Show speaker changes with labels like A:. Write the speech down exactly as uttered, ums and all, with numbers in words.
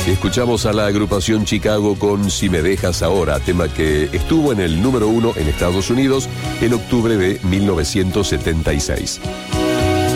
A: Escuchamos a la agrupación Chicago con Si me dejas ahora, tema que estuvo en el número uno en Estados Unidos en octubre de mil novecientos setenta y seis.